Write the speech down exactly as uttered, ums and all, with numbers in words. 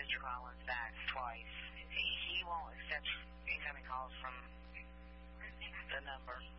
Mister Collins back twice. He, he won't accept incoming calls from the number.